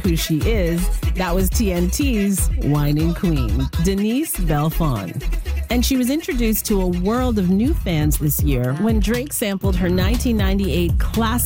who she is, that was TNT's whining queen, Denise Belfon. And she was introduced to a world of new fans this year when Drake sampled her 1998 classic